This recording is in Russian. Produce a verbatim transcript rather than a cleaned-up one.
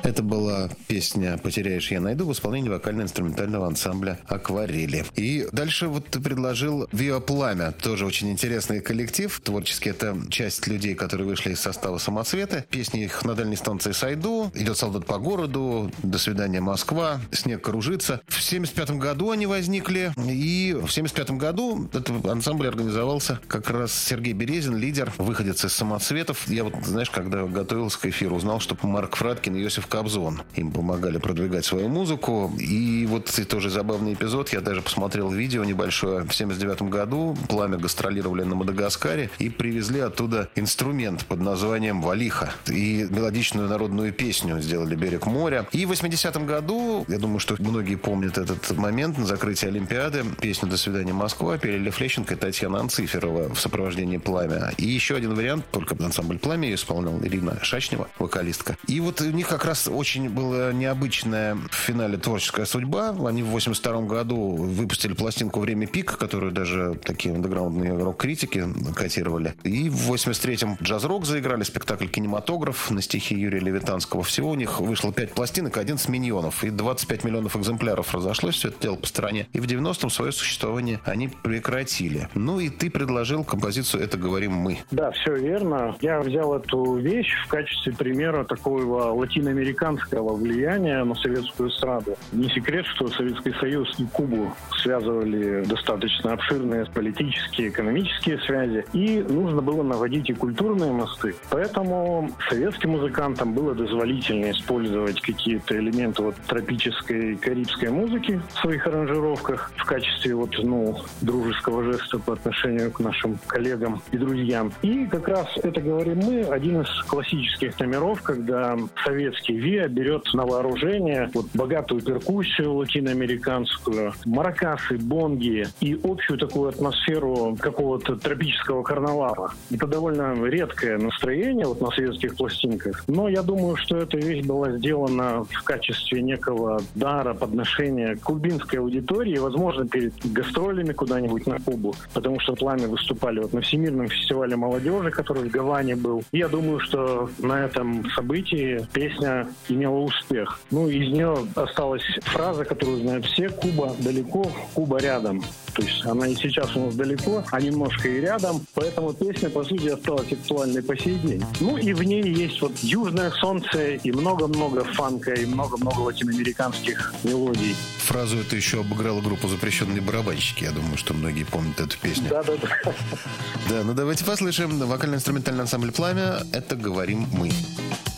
Это была песня «Потеряешь, я найду» в исполнении вокально-инструментального ансамбля «Акварели». И дальше вот ты предложил «Виа Пламя». Тоже очень интересный коллектив. Творчески это часть людей, которые вышли из состава «Самоцветы». Песни их «На дальней станции сойду», «Идет солдат по городу», «До свидания, Москва», «Снег кружится». В семьдесят пятом году они возникли. И в семьдесят пятом году этот ансамбль организовался как раз Сергей Березин, лидер, выходец из «Самоцветов». Я вот, знаешь, когда готовился к эфиру, узнал, что Марк Фраткин и Иосиф Кобзон им помогали продвигать свою музыку. И вот тоже забавный эпизод. Я даже посмотрел видео небольшое. В семьдесят девятом году «Пламя» гастролировали на Мадагаскаре и привезли оттуда инструмент под названием «Валиха». И мелодичную народную песню сделали «Берег моря». И в восьмидесятом году, я думаю, что многие помнят этот момент, на закрытии Олимпиады, песню «До свидания, Москва» пели Лев Лещенко и Татьяна Анциферова в сопровождении «Пламя». И еще один вариант, только ансамбль «Пламя» ее исполнял Ирина Шачнева, вокалистка. И вот у них как раз очень была необычная в финале творческая судьба. Они в восемьдесят втором году выпустили пластинку «Время пик», которую даже такие андеграундные рок-критики котировали. И в восемьдесят третьем джаз-рок заиграли, спектакль «Кинематограф» на стихи Юрия Левитанского. Всего у них вышло пять пластинок, одиннадцать миньонов. И двадцать пять миллионов экземпляров разошлось все это дело по стране. И в девяностом свое существование они прекратили. Ну и ты предложил композицию «Это говорим мы». Да, все верно. Я взял эту вещь в качестве примера такого латиноамериканского влияния на советскую эстраду. Не секрет, что Советский Союз и Кубу связывали достаточно обширные политические, экономические связи, и нужно было наводить и культурные мосты. Поэтому советским музыкантам было дозволительно использовать какие-то элементы вот тропической карибской музыки в своих аранжировках в качестве вот, ну, дружеского жеста по отношению к нашим коллегам и друзьям. И как раз это говорим мы, один из классических номеров, когда советский ВИА берет на вооружение вот богатую перкуссию латиноамериканскую, маракасы, бонги и общую такую атмосферу какого-то тропического карнавала. Это довольно редкое настроение вот на советских пластинках, но я думаю, что эта вещь была сделана в качестве некого дара, подношения кубинской аудитории, возможно, перед гастролями куда-нибудь на Кубу, потому что «Пламя» выступали вот на Всемирном фестивале молодежи, который в Гаване был. И я думаю, что на этом событии песня имела успех. Ну, из нее осталась фраза, которую знают все: «Куба далеко, Куба рядом». То есть она и сейчас у нас далеко, а немножко и рядом. Поэтому песня, по сути, осталась актуальной по сей день. Ну и в ней есть вот «Южное солнце» и много-много фанка, и много-много латиноамериканских мелодий. Фразу эту еще обыграла группа «Запрещенные барабанщики». Я думаю, что многие помнят эту песню. Да-да-да. Да, ну давайте послушаем вокально-инструментальный ансамбль «Пламя». Это говорим мы.